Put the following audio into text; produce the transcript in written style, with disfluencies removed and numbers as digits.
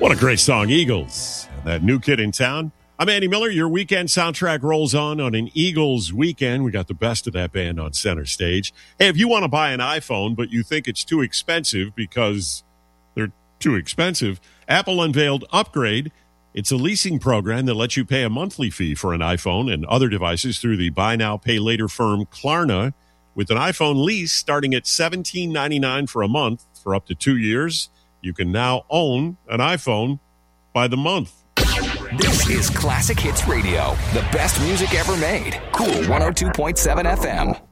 What a great song, Eagles. That New Kid in Town. I'm Andy Miller. Your weekend soundtrack rolls on an Eagles weekend. We got the best of that band on center stage. Hey, if you want to buy an iPhone, but you think it's too expensive because they're too expensive, Apple unveiled Upgrade. It's a leasing program that lets you pay a monthly fee for an iPhone and other devices through the buy now, pay later firm Klarna. With an iPhone lease starting at $17.99 for a month for up to 2 years, you can now own an iPhone by the month. This is Classic Hits Radio, the best music ever made. Cool 102.7 FM.